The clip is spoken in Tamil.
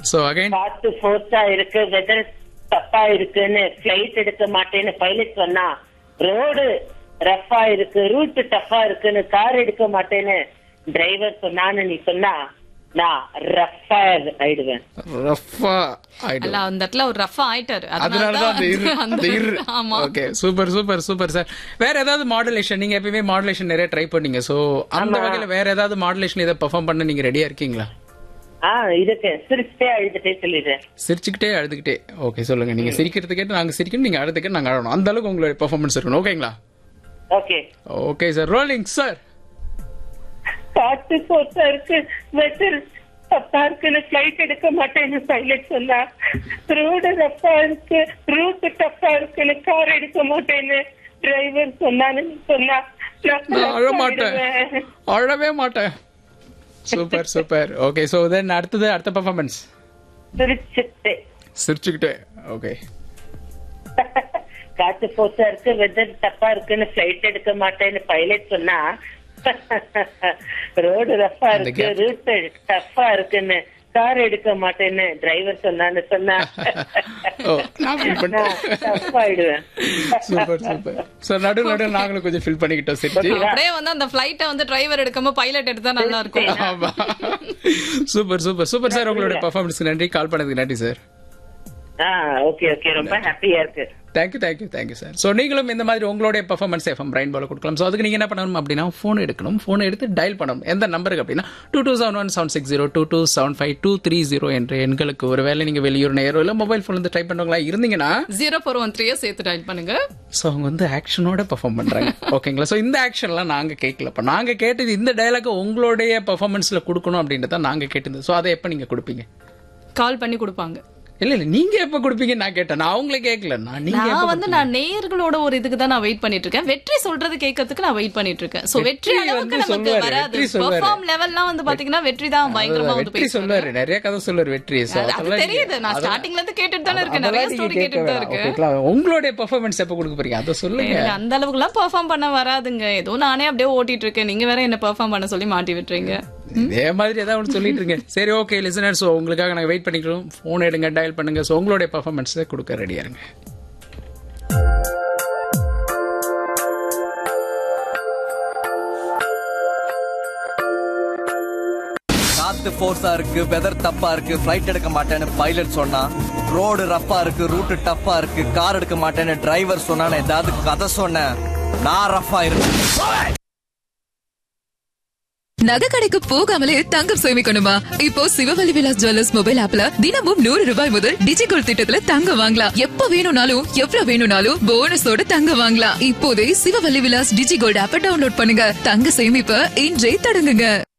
சோ அகைன் காத்து ஃபோர்ஸா இருக்கு, வெதர் தப்பா இருக்குன்னு பிளைட் எடுக்க மாட்டேன்னு பைலட் சொன்னா, ரோடு ரஃபா இருக்கு, ரூட் டஃபா இருக்குன்னு கார் எடுக்க மாட்டேன்னு டிரைவர் சொன்னான்னு நீ சொன்னா நான் ரஃபா ஆயிடுவேன். ரஃபா அல்ல அந்த இடத்துல ஒரு ரஃபா ஆயிட்டாரு. அதனாலதான் okay, super super super sir. வேற ஏதாவது மாடுலேஷன், நீங்க எப்பயுமே மாடுலேஷன் நிறைய ட்ரை பண்ணீங்க, சோ அந்த வகையில வேற ஏதாவது மாடுலேஷன் இதை பெர்ஃபார்ம் பண்ண நீங்க ரெடியா இருக்கீங்களா? இருக்கு. சிரிச்சுட்டே அழுதுட்டே சொல்லிடுறேன். சிரிச்சுக்கிட்டே அழுதுகிட்டே. ஓகே, சொல்லுங்க. நீங்க சிரிக்கிறது கேட்டு நாங்க சிரிக்கணும், நீங்க அழுதுகிட்டு நாங்க அழணும். அந்த அளவுக்கு உங்களோட பெர்ஃபார்மன்ஸ் இருக்கணும். ஓகேங்களா? Okay okay sir, rolling sir. காத்து ஃபோர்ஸா இருக்கு, வெதர் தப்பா இருக்குன்னு பிளைட் எடுக்க மாட்டேன்னு பைலட் சொன்னா, ரோடு ரஃபா இருக்கு, ரூட் டஃபா இருக்குன்னு கார் எடுக்க மாட்டேன்னு டிரைவர் சொன்னான்னு சொன்னா நான் அழ மாட்டேன், அழவே மாட்டேன். Super super. ஓகே, சோ தென் அடுத்த பெர்ஃபார்மன்ஸ். சிரிச்சுக்கிட்டே. ஓகே. காத்து ஃபோர்ஸா இருக்கு, வெதர் தப்பா இருக்குன்னு பிளைட் எடுக்க மாட்டேன்னு பைலட் சொன்னா, ரோடு ரஃபா இருக்கு, ரூட் டஃபா இருக்குன்னு கார் எடுக்க மாட்டேன்னு டிரைவர் சொன்னான்னு சொன்னா ஆயிடுவேன். Super super. சோ நடு நாங்களும் கொஞ்சம் ஃபீல் பண்ணிக்கிட்டோம். சரி, அப்படியே வந்து அந்த ஃளைட்ட வந்து டிரைவர் எடுக்காம பைலட் எடுத்தா நல்லா இருக்கும். Super super super sir. உங்களோட பெர்ஃபார்மன்ஸ்க்கு நன்றி, கால் பண்ணதுக்கு நன்றி சார். ஓகே ஓகே, ரொம்ப ஹாப்பியா இருக்கு. Thank you sir. சோ நீங்களும் இந்த மாதிரி உங்களுடைய பெர்ஃபார்மன்ஸ் எஃப்எம் ரெயின்போல கொடுக்கலாம். சோ அதுக்கு நீங்க என்ன பண்ணணும் அப்படின்னா, போன் எடுக்கணும். போன் எடுத்து டயல் பண்ணணும். எந்த நம்பருக்கு அப்படின்னா 2271-760 2275-230 என்ற எண்களுக்கு. ஒருவேளை நீங்க வெளியூர் நேரோ இல்ல மொபைல் போன்ல இருந்து ட்ரை பண்றவங்களா இருந்தீங்கன்னா 0413 சேர்த்து டயல் பண்ணுங்க. சோ அவங்க வந்து ஆக்ஷனோட பெர்ஃபார்ம் பண்றாங்க. ஓகேங்களா? சோ இந்த ஆக்ஷன்லாம் நாங்க கேட்கல. நாங்க கேட்டது இந்த டயலாக் உங்களுடைய பெர்ஃபார்மன்ஸ்ல கொடுக்கணும் அப்படின்றத நாங்க கேட்டது. சோ அதை எப்ப நீங்க கொடுப்பீங்க? கால் பண்ணி கொடுப்பாங்க. இல்ல நீங்க எப்ப கொடுப்பீங்க நான் கேட்டேன். நான் அவங்களே கேட்கல. நான் நேயர்களோட ஒரு இதுக்கு தான் நான் வெயிட் பண்ணிட்டு இருக்கேன். வெற்றி சொல்றது கேட்கறதுக்கு நான் வெயிட் பண்ணிட்டு இருக்கேன். சோ வெற்றி அளவுக்கு நமக்கு வராது. பெர்ஃபார்ம் லெவல்லாம் வந்து பாத்தீங்கன்னா வெற்றி தான் பயங்கரமா வந்து பேசுவாரு. நிறைய கதை சொல்லுவாரு வெற்றி. அது தெரியுது. நான் ஸ்டார்டிங்ல இருந்து கேட்டுட்டு தானே இருக்கேன். நிறைய ஸ்டோரி கேட்டுட்டு தான் இருக்கேன். உங்களுடைய பெர்ஃபார்மன்ஸ் எப்ப கொடுக்க போறீங்க அத சொல்லுங்க. அந்த அளவுக்கு எல்லாம் பெர்ஃபார்ம் பண்ண வராதுங்க. ஏதோ நானே அப்படியே ஓட்டிட்டு இருக்கேன். நீங்க வேற என்ன பெர்ஃபார்ம் பண்ண சொல்லி மாட்டி விட்டுறீங்க. இதே மாதிரி ஏதாவது ஒன்று சொல்லிட்டு இருக்கேன். சரி, ஓகே லிசனர்ஸ், ஸோ உங்களுக்காக நாங்கள் வெயிட் பண்ணிக்கிறோம். ஃபோன் எடுங்க, டயல் பண்ணுங்க. ஸோ உங்களுடைய பர்ஃபார்மன்ஸை கொடுக்க ரெடியா இருங்க. காத்து ஃபோர்ஸா இருக்கு, வெதர் தப்பா இருக்கு, ஃபிளைட் எடுக்க மாட்டேன்னு பைலட் சொன்னா, ரோடு ரஃப்பா இருக்கு, ரூட் டஃப்பா இருக்கு, கார் எடுக்க மாட்டேன்னு டிரைவர் சொன்னான்னு ஏதாவது கதை சொன்னேன். நான் ரஃப்பா இருக்கேன். நகை கடைக்கு போகாமலே தங்கம் சேமிக்கணுமா? இப்போ சிவவல்லி விலாஸ் ஜுவல்லர்ஸ் மொபைல் ஆப்ல தினமும் 100 ரூபாய் முதல் டிஜிகோல்ட் திட்டத்துல தங்கம் வாங்கலாம். எப்ப வேணும்னாலும் எவ்வளவு வேணும்னாலும் போனஸோட தங்கம் வாங்கலாம். இப்போதே சிவவல்லி விலாஸ் டிஜிகோல்ட் ஆப்பை டவுன்லோட் பண்ணுங்க. தங்க சேமிப்பை இன்றே தொடங்குங்க.